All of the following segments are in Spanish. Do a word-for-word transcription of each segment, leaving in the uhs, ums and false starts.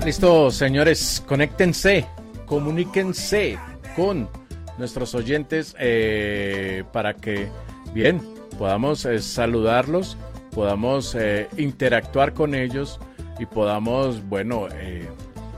Listo, señores, conéctense, comuníquense con nuestros oyentes eh, para que, bien, podamos eh, saludarlos, podamos eh, interactuar con ellos y podamos, bueno, eh,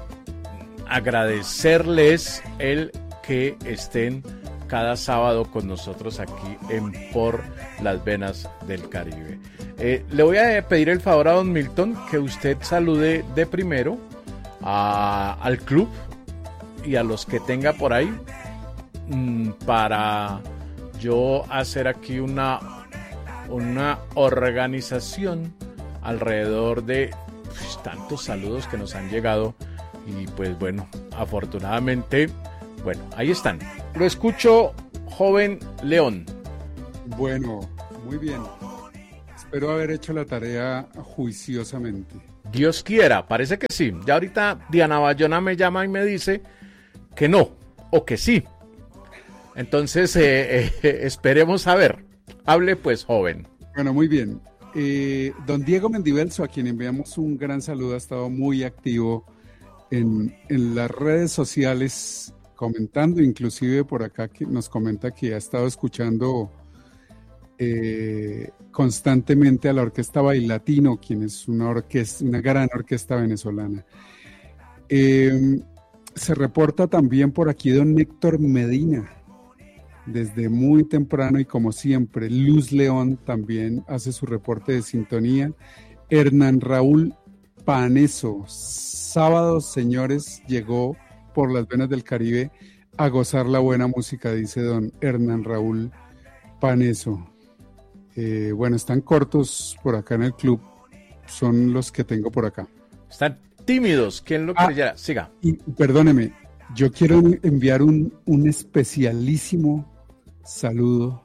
agradecerles el que estén cada sábado con nosotros aquí en Por las Venas del Caribe. Eh, le voy a pedir el favor a don Milton que usted salude de primero a, al club y a los que tenga por ahí mmm, para yo hacer aquí una, una organización alrededor de pues, tantos saludos que nos han llegado y pues bueno, afortunadamente, bueno, ahí están. Lo escucho, joven León. Bueno, muy bien. Espero haber hecho la tarea juiciosamente. Dios quiera, parece que sí. Ya ahorita Diana Bayona me llama y me dice que no, o que sí. Entonces, eh, eh, esperemos a ver. Hable pues, joven. Bueno, muy bien. Eh, don Diego Mendivelso, a quien enviamos un gran saludo, ha estado muy activo en, en las redes sociales, comentando, inclusive por acá que nos comenta que ha estado escuchando eh, constantemente a la Orquesta Bailatino, quien es una orquesta, una gran orquesta venezolana. Eh, se reporta también por aquí don Héctor Medina, desde muy temprano y como siempre. Luz León también hace su reporte de sintonía. Hernán Raúl Paneso, sábado, señores, llegó por las venas del Caribe a gozar la buena música, dice don Hernán Raúl Paneso. Eh, bueno, están cortos por acá en el club, son los que tengo por acá. Están tímidos, ¿quién lo ah, creyera? Siga. Y perdóneme, yo quiero enviar un, un especialísimo saludo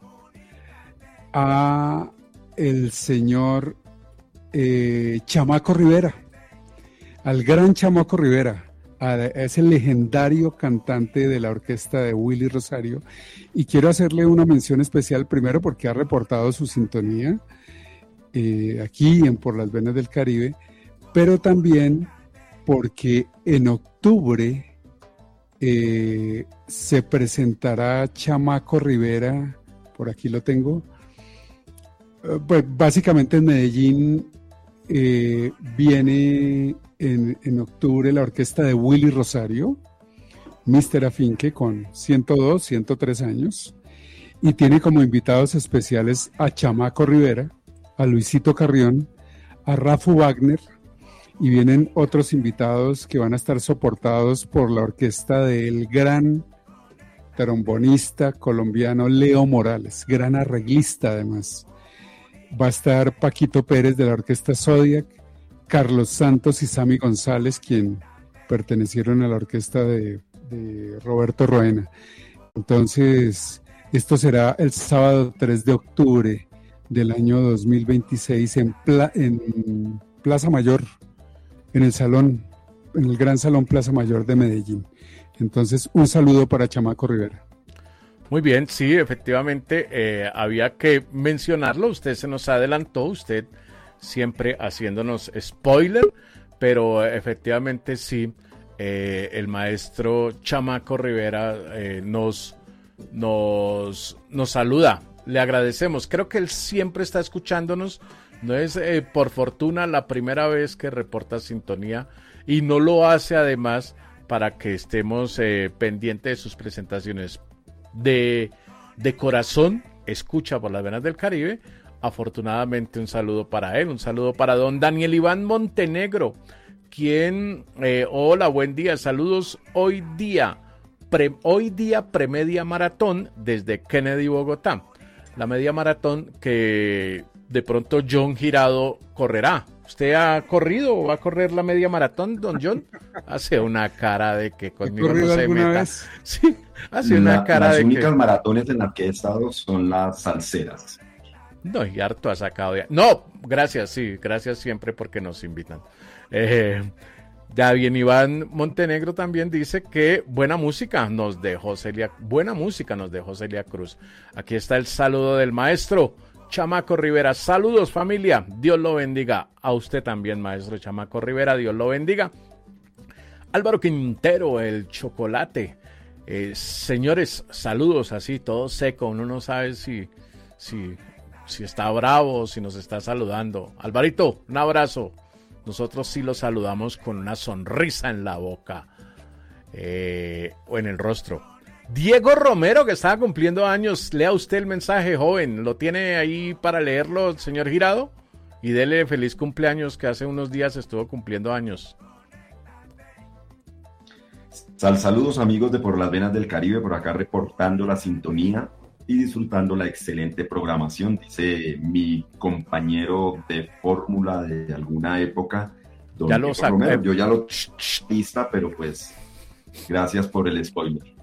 a el señor eh, Chamaco Rivera, al gran Chamaco Rivera, a, a ese legendario cantante de la orquesta de Willy Rosario, y quiero hacerle una mención especial primero porque ha reportado su sintonía eh, aquí en Por las Venas del Caribe, pero también porque en octubre Eh, se presentará Chamaco Rivera, por aquí lo tengo, eh, pues básicamente en Medellín eh, viene en, en octubre la orquesta de Willy Rosario, míster Afinque, con ciento dos, ciento tres años, y tiene como invitados especiales a Chamaco Rivera, a Luisito Carrión, a Rafu Wagner, y vienen otros invitados que van a estar soportados por la orquesta del gran trombonista colombiano Leo Morales, gran arreglista además. Va a estar Paquito Pérez de la orquesta Zodiac, Carlos Santos y Sammy González, quien pertenecieron a la orquesta de, de Roberto Roena. Entonces, esto será el sábado tres de octubre del año dos mil veintiséis en, Pla- en Plaza Mayor, en el salón, en el Gran Salón Plaza Mayor de Medellín. Entonces, un saludo para Chamaco Rivera. Muy bien, sí, efectivamente, eh, había que mencionarlo, usted se nos adelantó, usted siempre haciéndonos spoiler, pero efectivamente sí, eh, el maestro Chamaco Rivera eh, nos, nos, nos saluda, le agradecemos, creo que él siempre está escuchándonos. No es eh, por fortuna la primera vez que reporta sintonía y no lo hace además para que estemos eh, pendientes de sus presentaciones. De, de corazón, escucha Por las Venas del Caribe. Afortunadamente un saludo para él, un saludo para don Daniel Iván Montenegro, quien, eh, hola, buen día, saludos hoy día, pre, hoy día premedia maratón desde Kennedy, Bogotá. La media maratón que de pronto John Girado correrá. ¿Usted ha corrido o va a correr la media maratón, don John? Hace una cara de que conmigo no se meta. Vez? Sí, hace una la, cara las de que... Las únicas maratones en las que he estado son las salseras. No, y harto ha sacado ya. No, gracias, sí, gracias siempre porque nos invitan. Eh, ya bien, Iván Montenegro también dice que buena música nos dejó Celia, buena música nos dejó Celia Cruz. Aquí está el saludo del maestro Chamaco Rivera. Saludos, familia, Dios lo bendiga. A usted también, maestro Chamaco Rivera, Dios lo bendiga. Álvaro Quintero, el chocolate. Eh, señores, saludos así, todo seco. Uno no sabe si, si, si está bravo, si nos está saludando. Alvarito, un abrazo. Nosotros sí lo saludamos con una sonrisa en la boca eh, o en el rostro. Diego Romero, que estaba cumpliendo años, lea usted el mensaje, joven. ¿Lo tiene ahí para leerlo, señor Girado? Y dele feliz cumpleaños, que hace unos días estuvo cumpliendo años. Sal, saludos amigos de Por las Venas del Caribe, por acá reportando la sintonía y disfrutando la excelente programación, dice mi compañero de fórmula de alguna época, don ya lo saco. Romero. Yo ya lo lista, pero pues gracias por el spoiler.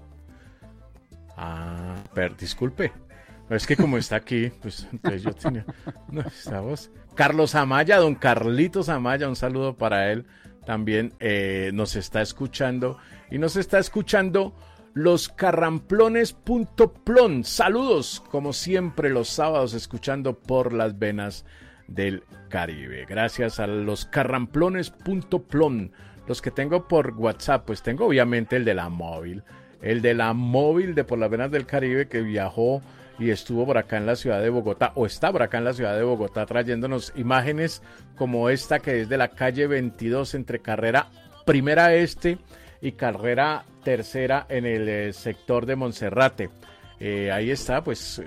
Ah, pero disculpe, es que como está aquí, pues entonces yo tenía, no, estamos. Carlos Amaya, don Carlitos Amaya, un saludo para él, también eh, nos está escuchando. Y nos está escuchando los carramplones.plon. Saludos, como siempre, los sábados, escuchando Por las Venas del Caribe. Gracias a los carramplones.plon. Los que tengo por WhatsApp, pues tengo obviamente el de la móvil. El de la móvil de Por las Venas del Caribe, que viajó y estuvo por acá en la ciudad de Bogotá, o está por acá en la ciudad de Bogotá, trayéndonos imágenes como esta, que es de la calle veintidós, entre carrera Primera Este y carrera tercera en el eh, sector de Monserrate. Eh, ahí está, pues,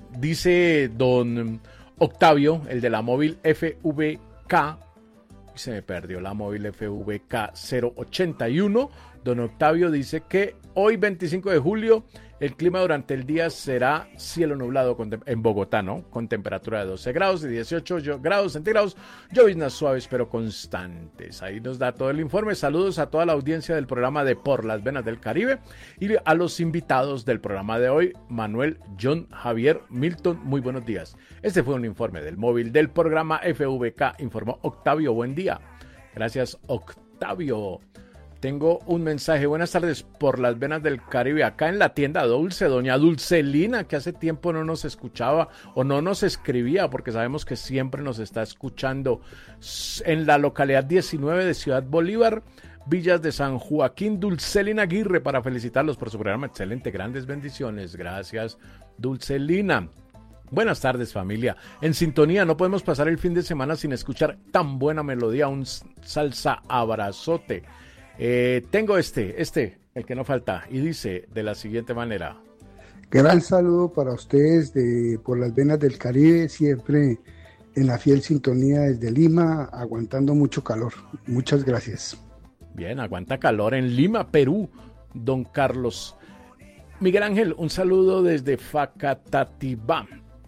dice don Octavio, el de la móvil F V K, se me perdió la móvil F V K cero ochenta y uno, don Octavio dice que hoy veinticinco de julio el clima durante el día será cielo nublado con, en Bogotá, ¿no? Con temperatura de doce grados y dieciocho grados centígrados, lloviznas suaves pero constantes. Ahí nos da todo el informe. Saludos a toda la audiencia del programa de Por las Venas del Caribe y a los invitados del programa de hoy, Manuel, John, Javier, Milton, muy buenos días. Este fue un informe del móvil del programa F V K, informó Octavio. Buen día. Gracias, Octavio. Tengo un mensaje. Buenas tardes, Por las Venas del Caribe. Acá en la tienda Dulce, doña Dulcelina, que hace tiempo no nos escuchaba o no nos escribía, porque sabemos que siempre nos está escuchando en la localidad diecinueve de Ciudad Bolívar, Villas de San Joaquín. Dulcelina Aguirre, para felicitarlos por su programa. Excelente, grandes bendiciones. Gracias, Dulcelina. Buenas tardes, familia. En sintonía, no podemos pasar el fin de semana sin escuchar tan buena melodía. Un salsa abrazote. Eh, tengo este, este, el que no falta, y dice de la siguiente manera. Gran saludo para ustedes de Por las Venas del Caribe, siempre en la fiel sintonía desde Lima, aguantando mucho calor. Muchas gracias. Bien, aguanta calor en Lima, Perú, don Carlos. Miguel Ángel, un saludo desde Facatativá.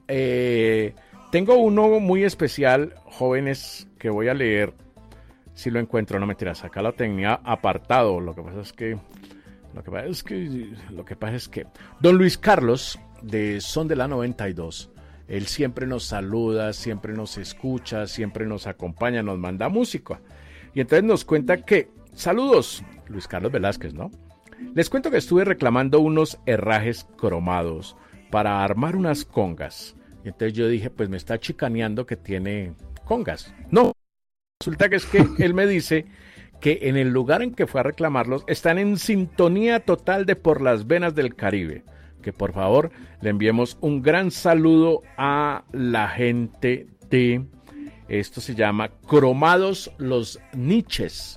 Eh, tengo uno muy especial, jóvenes, que voy a leer. Si lo encuentro, no mentiras, acá lo tenía apartado. Lo que pasa es que, lo que pasa es que, lo que pasa es que, don Luis Carlos, de Son de la noventa y dos, él siempre nos saluda, siempre nos escucha, siempre nos acompaña, nos manda música. Y entonces nos cuenta que, saludos, Luis Carlos Velázquez, ¿no? Les cuento que estuve reclamando unos herrajes cromados para armar unas congas. Y entonces yo dije, pues me está chicaneando que tiene congas. No. Resulta que es que él me dice que en el lugar en que fue a reclamarlos están en sintonía total de Por las Venas del Caribe. Que por favor le enviemos un gran saludo a la gente de, esto se llama Cromados Los Niches.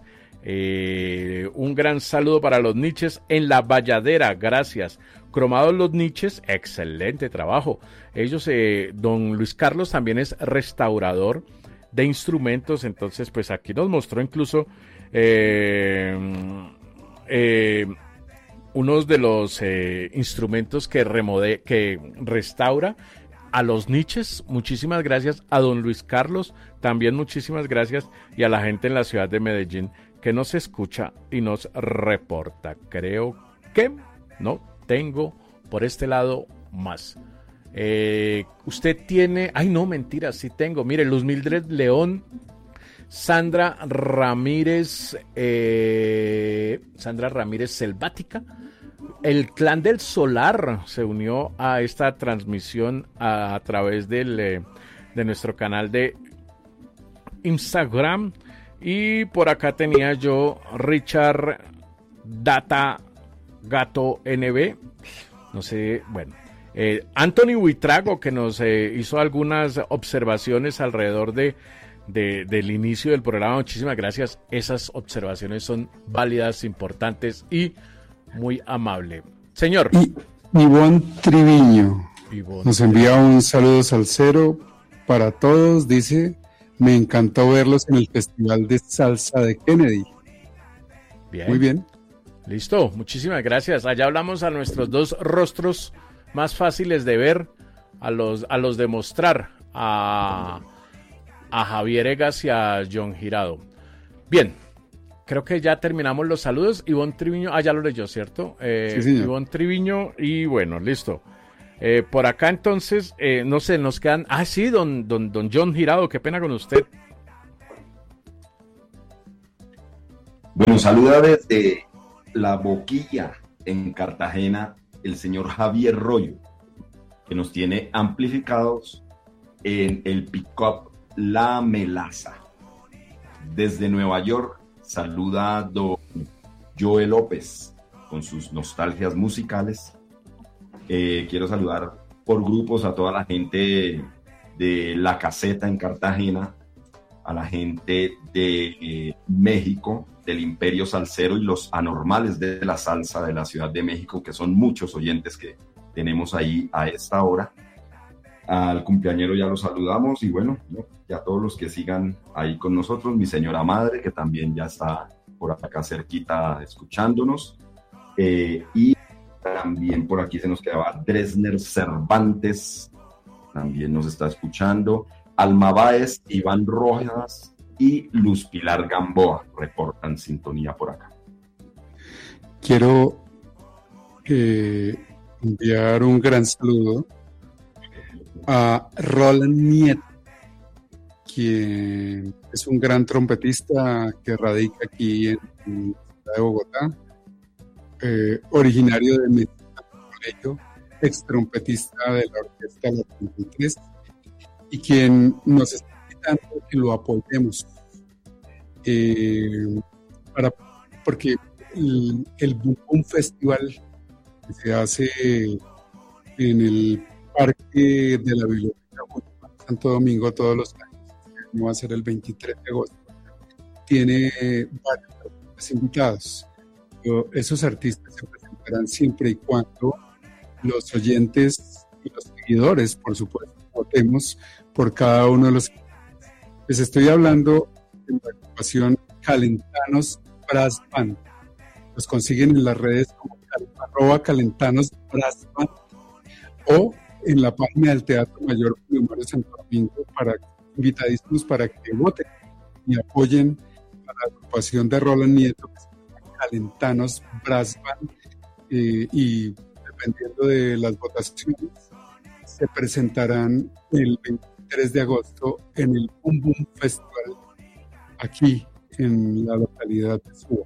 Eh, un gran saludo para los Niches en La Valladera, gracias. Cromados Los Niches, excelente trabajo. Ellos, eh, don Luis Carlos también es restaurador de instrumentos, entonces pues aquí nos mostró incluso eh, eh, unos de los eh, instrumentos que remode que restaura a los Niches. Muchísimas gracias a don Luis Carlos, también muchísimas gracias, y a la gente en la ciudad de Medellín que nos escucha y nos reporta. Creo que no tengo por este lado más. Eh, usted tiene, ay no, mentira, sí tengo, mire, Luz Mildred León, Sandra Ramírez, eh, Sandra Ramírez Selvática, el Clan del Solar se unió a esta transmisión a, a través del, eh, de nuestro canal de Instagram. Y por acá tenía yo Richard Data Gato N B, no sé, bueno, eh, Anthony Buitrago, que nos eh, hizo algunas observaciones alrededor de, de, del inicio del programa. Muchísimas gracias, esas observaciones son válidas, importantes y muy amable. Señor. Y Ivonne Triviño Ivonne. nos envía un saludo salsero para todos, dice: me encantó verlos en el Festival de Salsa de Kennedy. Bien. Muy bien. Listo, muchísimas gracias. Allá hablamos a nuestros dos rostros más fáciles de ver, a los, a los de mostrar, a, a Javier Egas y a John Girado. Bien, creo que ya terminamos los saludos. Ivonne Triviño, ah, ya lo leyó, ¿cierto? Eh, sí, señor. Ivonne Triviño, y bueno, listo. Eh, por acá entonces, eh, no sé, nos quedan... Ah, sí, don, don, don John Girado, qué pena con usted. Bueno, saluda desde La Boquilla, en Cartagena, el señor Javier Rollo, que nos tiene amplificados en el pick-up La Melaza. Desde Nueva York, saluda don Joel López, con sus nostalgias musicales. Eh, quiero saludar por grupos a toda la gente de La Caseta en Cartagena, a la gente de eh, México, del Imperio Salsero y los anormales de la salsa de la Ciudad de México, que son muchos oyentes que tenemos ahí a esta hora. Al cumpleañero ya lo saludamos y bueno, ¿no? Ya todos los que sigan ahí con nosotros, mi señora madre, que también ya está por acá cerquita escuchándonos, eh, y también por aquí se nos quedaba Dresner Cervantes, también nos está escuchando. Alma Báez, Iván Rojas y Luz Pilar Gamboa reportan sintonía por acá. Quiero eh, enviar un gran saludo a Roland Nieto, quien es un gran trompetista que radica aquí en, en la ciudad de Bogotá. Eh, originario de Medellín, colegio, ex trompetista de la orquesta La treinta y tres, y quien nos está invitando a que lo apoyemos, eh, para, porque el, el Boom Boom Festival que se hace en el Parque de la Biblioteca Santo Domingo todos los años, que va a ser el veintitrés de agosto, tiene varios invitados. Esos artistas se presentarán siempre y cuando los oyentes y los seguidores, por supuesto, votemos por cada uno de los. Les estoy hablando de la agrupación Calentanos Brass Band. Los consiguen en las redes como arroba Calentanos Brass Band o en la página del Teatro Mayor Julio Mario Santo Domingo, para invitadísimos para que voten y apoyen a la agrupación de Roland Nieto, que Calentanos Brass Band, eh, y dependiendo de las votaciones se presentarán el veintitrés de agosto en el Boom Boom Festival aquí en la localidad de Suba.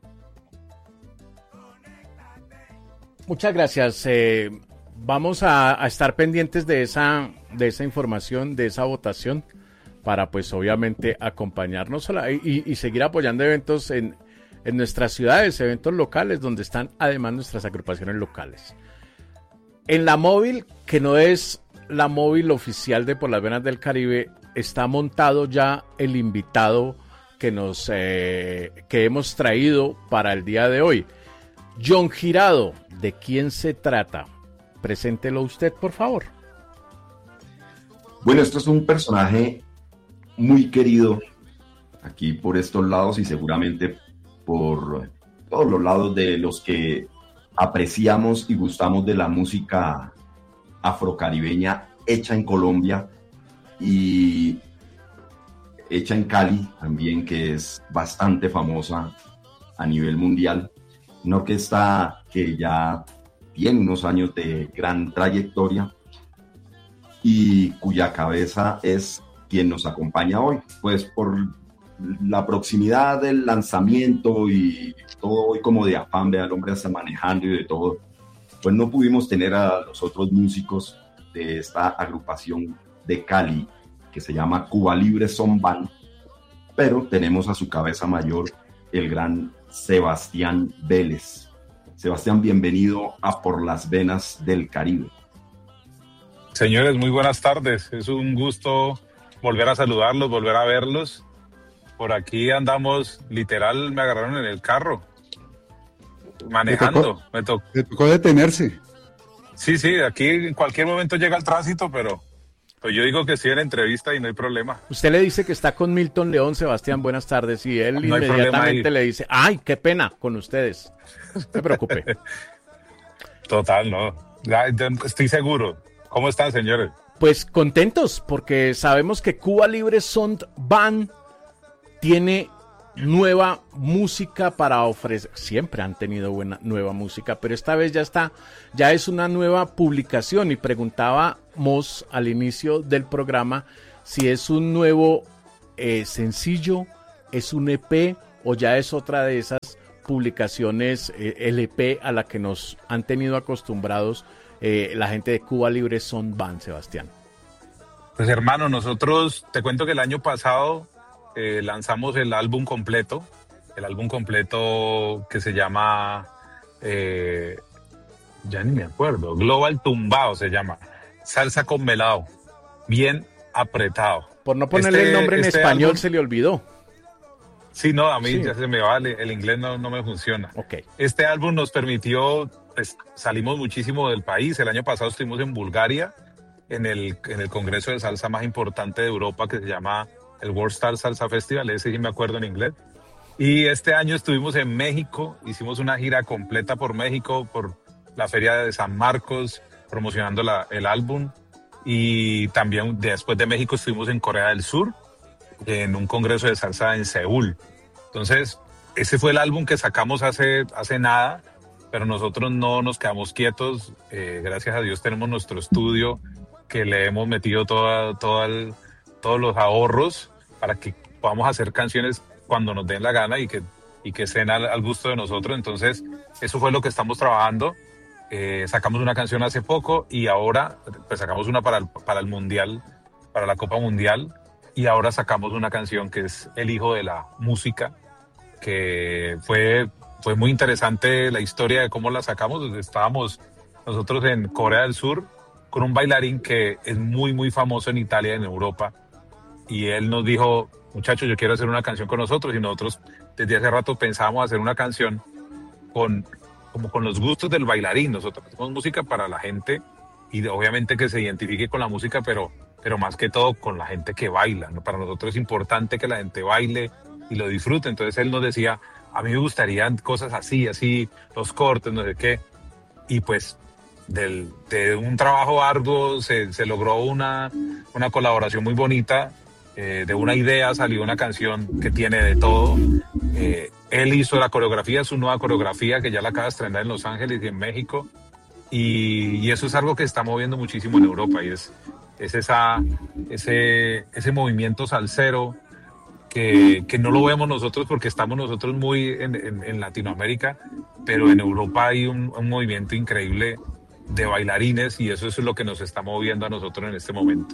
Muchas gracias. Eh, vamos a, a estar pendientes de esa, de esa información, de esa votación, para pues obviamente acompañarnos y, y seguir apoyando eventos en en nuestras ciudades, eventos locales donde están además nuestras agrupaciones locales. En la móvil, que no es la móvil oficial de Por las Venas del Caribe, está montado ya el invitado que nos eh, que hemos traído para el día de hoy. John Girado, ¿de quién se trata? Preséntelo usted, por favor. Bueno, esto es un personaje muy querido aquí por estos lados y seguramente por todos los lados de los que apreciamos y gustamos de la música afrocaribeña hecha en Colombia y hecha en Cali también, que es bastante famosa a nivel mundial. Una orquesta que ya tiene unos años de gran trayectoria y cuya cabeza es quien nos acompaña hoy, pues por la proximidad del lanzamiento y todo hoy como de afán, de al hombre hasta manejando y de todo, pues no pudimos tener a los otros músicos de esta agrupación de Cali que se llama Cuba Libre Son Band, pero tenemos a su cabeza mayor el gran Sebastián Vélez. Sebastián, bienvenido a Por las Venas del Caribe. Señores, muy buenas tardes. Es un gusto volver a saludarlos, volver a verlos. Por aquí andamos, literal, me agarraron en el carro, manejando. Me tocó, me tocó detenerse. Sí, sí, aquí en cualquier momento llega el tránsito, pero pues yo digo que sí en la entrevista y no hay problema. Usted le dice que está con Milton León, Sebastián, buenas tardes, y él no inmediatamente le dice, ay, qué pena con ustedes. No se preocupe. Total, no. Ya, estoy seguro. ¿Cómo están, señores? Pues contentos, porque sabemos que Cuba Libre Sound Band tiene nueva música para ofrecer. Siempre han tenido buena nueva música, pero esta vez ya está, ya es una nueva publicación. Y preguntábamos al inicio del programa si es un nuevo eh, sencillo, es un E P o ya es otra de esas publicaciones eh, L P a la que nos han tenido acostumbrados eh, la gente de Cuba Libre Sound Band, Sebastián. Pues hermano, nosotros te cuento que el año pasado Eh, lanzamos el álbum completo, el álbum completo que se llama, eh, ya ni me acuerdo, Global Tumbao se llama, Salsa con Melao, bien apretado. Por no ponerle este, el nombre en este español álbum, se le olvidó. Sí, no, a mí sí. ya se me va, el inglés no, no me funciona. Okay. Este álbum nos permitió, pues salimos muchísimo del país, el año pasado estuvimos en Bulgaria, en el, en el congreso de salsa más importante de Europa que se llama el World Star Salsa Festival, ese sí me acuerdo en inglés. Y este año estuvimos en México, hicimos una gira completa por México, por la Feria de San Marcos, promocionando la, el álbum. Y también después de México estuvimos en Corea del Sur, en un congreso de salsa en Seúl. Entonces, ese fue el álbum que sacamos hace, hace nada, pero nosotros no nos quedamos quietos. Eh, gracias a Dios tenemos nuestro estudio, que le hemos metido toda, toda el... todos los ahorros para que podamos hacer canciones cuando nos den la gana y que, y que estén al, al gusto de nosotros. Entonces, eso fue lo que estamos trabajando. Eh, sacamos una canción hace poco y ahora pues sacamos una para el, para el Mundial, para la Copa Mundial, y ahora sacamos una canción que es El Hijo de la Música, que fue, fue muy interesante la historia de cómo la sacamos. Estábamos nosotros en Corea del Sur con un bailarín que es muy, muy famoso en Italia y en Europa. Y él nos dijo, muchachos, yo quiero hacer una canción con nosotros. Y nosotros desde hace rato pensábamos hacer una canción con, como con los gustos del bailarín. Nosotros hacemos música para la gente y obviamente que se identifique con la música, pero, pero más que todo con la gente que baila, ¿no? Para nosotros es importante que la gente baile y lo disfrute. Entonces él nos decía, a mí me gustarían cosas así, así, los cortes, no sé qué. Y pues del, de un trabajo arduo se, se logró una, una colaboración muy bonita. Eh, de una idea salió una canción que tiene de todo. Eh, él hizo la coreografía, su nueva coreografía, que ya la acaba de estrenar en Los Ángeles y en México. Y, y eso es algo que está moviendo muchísimo en Europa. Y es, es esa, ese, ese movimiento salsero que, que no lo vemos nosotros porque estamos nosotros muy en, en, en Latinoamérica, pero en Europa hay un, un movimiento increíble de bailarines y eso es lo que nos está moviendo a nosotros en este momento.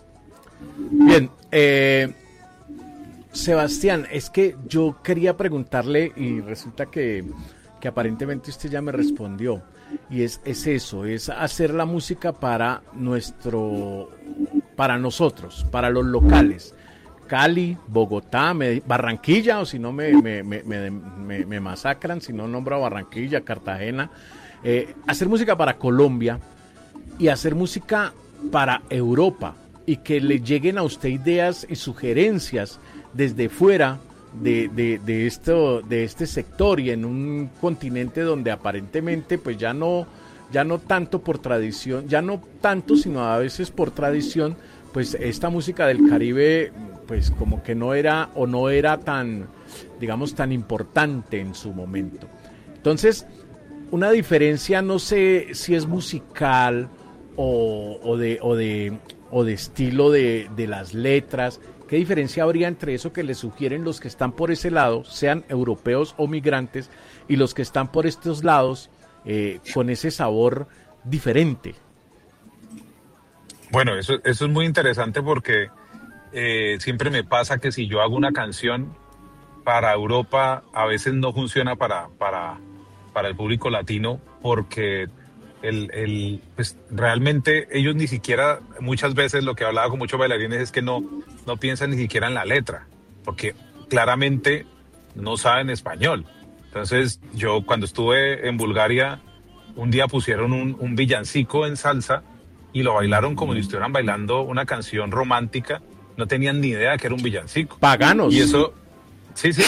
Bien, eh, Sebastián, es que yo quería preguntarle y resulta que, que aparentemente usted ya me respondió, y es, es eso, es hacer la música para nuestro, para nosotros, para los locales, Cali, Bogotá, Medellín, Barranquilla, o si no me, me, me, me, me, me masacran, si no nombro a Barranquilla, Cartagena, eh, hacer música para Colombia y hacer música para Europa, y que le lleguen a usted ideas y sugerencias desde fuera de, de, de, esto, de este sector y en un continente donde aparentemente pues ya no, ya no tanto por tradición, ya no tanto sino a veces por tradición, pues esta música del Caribe pues como que no era o no era tan, digamos, tan importante en su momento. Entonces, una diferencia, no sé si es musical o, o de... O de o de estilo de, de las letras, ¿qué diferencia habría entre eso que le sugieren los que están por ese lado, sean europeos o migrantes, y los que están por estos lados eh, con ese sabor diferente? Bueno, eso, eso es muy interesante porque eh, siempre me pasa que si yo hago una canción para Europa, a veces no funciona para, para, para el público latino, porque el, el, pues realmente ellos ni siquiera, muchas veces lo que hablaba con muchos bailarines es que no, no piensan ni siquiera en la letra, porque claramente no saben español. Entonces yo cuando estuve en Bulgaria, un día pusieron un, un villancico en salsa y lo bailaron como si estuvieran bailando una canción romántica. No tenían ni idea que era un villancico. Paganos. Y eso, sí, sí.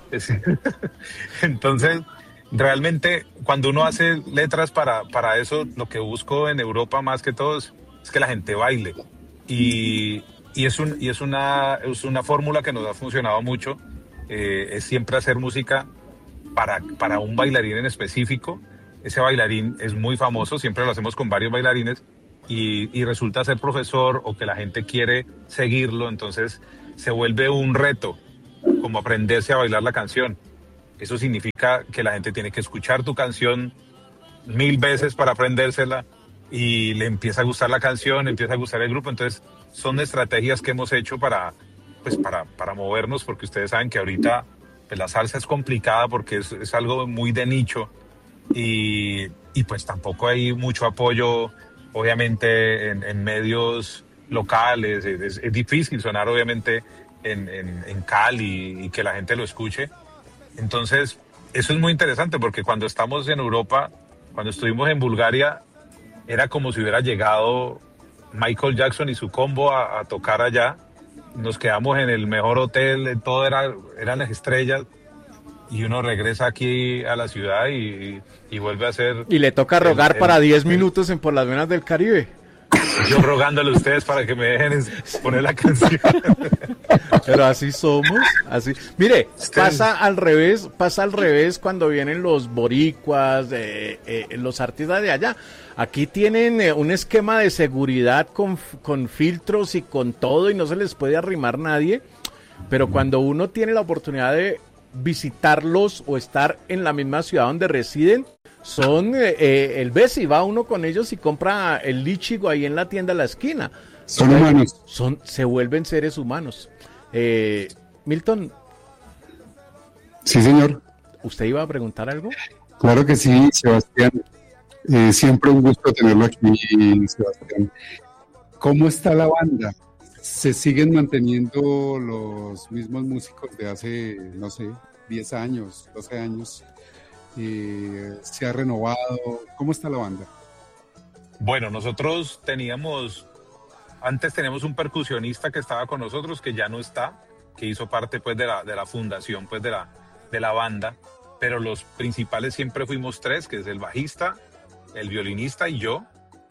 Entonces, realmente, cuando uno hace letras para, para eso, lo que busco en Europa más que todo es, es que la gente baile. Y, y, es, un, y es una, es una fórmula que nos ha funcionado mucho. Eh, es siempre hacer música para, para un bailarín en específico. Ese bailarín es muy famoso, siempre lo hacemos con varios bailarines. Y, y resulta ser profesor o que la gente quiere seguirlo, entonces se vuelve un reto, como aprenderse a bailar la canción. Eso significa que la gente tiene que escuchar tu canción mil veces para aprendérsela y le empieza a gustar la canción, le empieza a gustar el grupo. Entonces son estrategias que hemos hecho para, pues para, para movernos, porque ustedes saben que ahorita pues, la salsa es complicada porque es, es algo muy de nicho y, y pues tampoco hay mucho apoyo. Obviamente en, en medios locales, es, es difícil sonar obviamente en, en, en Cali y que la gente lo escuche. Entonces, eso es muy interesante porque cuando estamos en Europa, cuando estuvimos en Bulgaria, era como si hubiera llegado Michael Jackson y su combo a, a tocar allá. Nos quedamos en el mejor hotel, todo era, eran las estrellas. Y uno regresa aquí a la ciudad y, y vuelve a hacer... Y le toca rogar el, el, para diez minutos en Por las Venas del Caribe. Yo rogándole a ustedes para que me dejen poner la canción. Pero así somos, así. Mire, pasa al revés, pasa al revés cuando vienen los boricuas, eh, eh, los artistas de allá. Aquí tienen eh, un esquema de seguridad con, con filtros y con todo y no se les puede arrimar nadie. Pero cuando uno tiene la oportunidad de visitarlos o estar en la misma ciudad donde residen, son eh, eh, el Bessi, va uno con ellos y compra el lichigo ahí en la tienda a la esquina. Son o sea, humanos. Son, se vuelven seres humanos. Eh, Milton. Sí, señor. ¿Usted iba a preguntar algo? Claro que sí, Sebastián. Eh, siempre un gusto tenerlo aquí, Sebastián. ¿Cómo está la banda? ¿Se siguen manteniendo los mismos músicos de hace, no sé, diez años, doce años? Eh, ¿Se ha renovado? ¿Cómo está la banda? Bueno, nosotros teníamos, antes teníamos un percusionista que estaba con nosotros, que ya no está, que hizo parte pues de la, de la fundación pues de la, de la banda, pero los principales siempre fuimos tres, que es el bajista, el violinista y yo,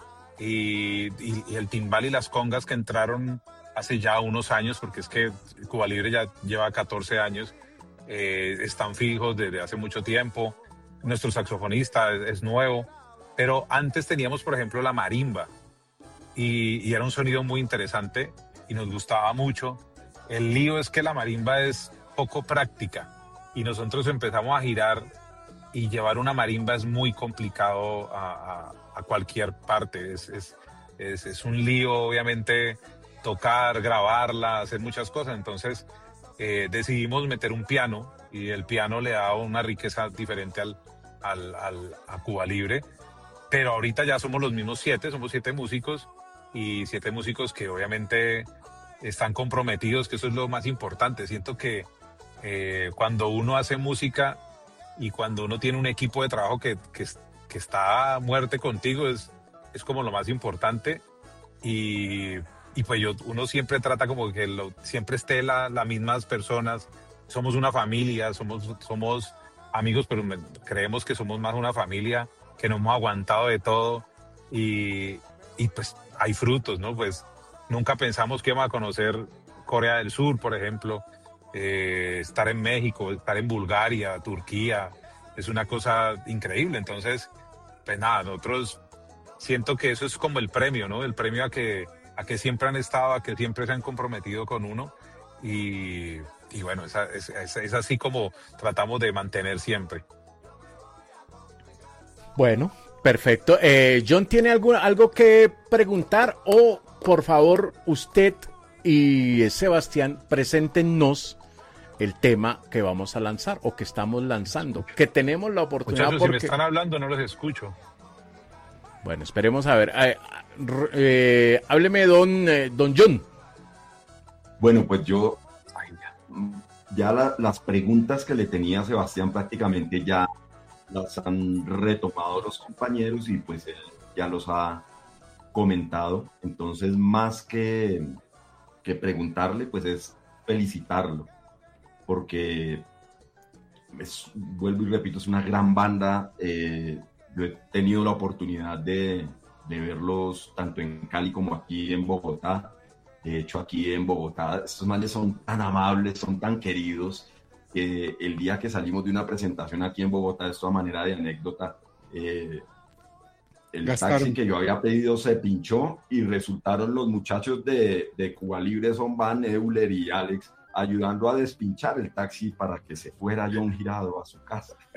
y, y, y el timbal y las congas que entraron hace ya unos años, porque es que Cuba Libre ya lleva catorce años, eh, están fijos desde hace mucho tiempo. Nuestro saxofonista es, es nuevo, pero antes teníamos, por ejemplo, la marimba, y, y era un sonido muy interesante y nos gustaba mucho. El lío es que la marimba es poco práctica y nosotros empezamos a girar y llevar una marimba es muy complicado a, a, a cualquier parte. Es, es, es, es un lío, obviamente, tocar, grabarla, hacer muchas cosas. Entonces eh, decidimos meter un piano y el piano le da una riqueza diferente al, al, al, a Cuba Libre. Pero ahorita ya somos los mismos siete, somos siete músicos y siete músicos que obviamente están comprometidos, que eso es lo más importante. Siento que eh, cuando uno hace música y cuando uno tiene un equipo de trabajo que, que, que está a muerte contigo, es, es como lo más importante. Y, y pues yo, uno siempre trata como que lo, siempre esté la, las mismas personas. Somos una familia, somos, somos amigos, pero me, creemos que somos más una familia, que nos hemos aguantado de todo y, y pues hay frutos, ¿no? Pues nunca pensamos que íbamos a conocer Corea del Sur, por ejemplo, eh, estar en México, estar en Bulgaria, Turquía, es una cosa increíble. Entonces, pues nada, nosotros siento que eso es como el premio, ¿no? El premio a que, a que siempre han estado, a que siempre se han comprometido con uno y, y bueno, es, es, es, es así como tratamos de mantener siempre. Bueno, perfecto. Eh, John, ¿tiene algo, algo que preguntar o, por favor, usted y Sebastián, preséntenos el tema que vamos a lanzar o que estamos lanzando, que tenemos la oportunidad. Muchachos, porque... si me están hablando no los escucho. Bueno, esperemos a ver. Eh, eh, hábleme, don, eh, don John. Bueno, pues yo, ya la, las preguntas que le tenía a Sebastián prácticamente ya las han retomado los compañeros y pues él ya los ha comentado. Entonces, más que, que preguntarle, pues es felicitarlo, porque es, vuelvo y repito, es una gran banda. Eh, yo he tenido la oportunidad de, de verlos tanto en Cali como aquí en Bogotá. De hecho, aquí en Bogotá, estos manes son tan amables, son tan queridos, que el día que salimos de una presentación aquí en Bogotá, esto a manera de anécdota, eh, el Gastaron. taxi que yo había pedido se pinchó y resultaron los muchachos de, de Cuba Libre, Son Van, Euler y Alex, ayudando a despinchar el taxi para que se fuera John Girado a su casa.